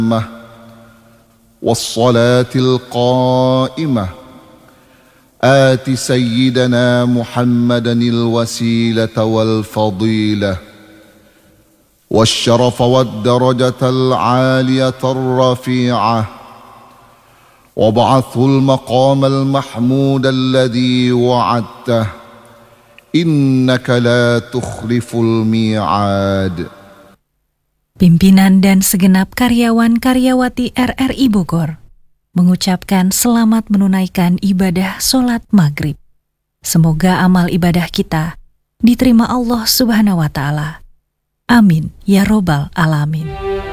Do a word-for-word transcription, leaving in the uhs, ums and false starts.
والصلاة القائمة آت سيدنا محمدا الوسيلة والفضيلة والشرف والدرجة العالية الرفيعة وابعثه المقام المحمود الذي وعدته إنك لا تخلف الميعاد. Pimpinan dan segenap karyawan-karyawati R R I Bogor mengucapkan selamat menunaikan ibadah sholat maghrib. Semoga amal ibadah kita diterima Allah Subhanahu wa Ta'ala. Amin ya Robbal Alamin.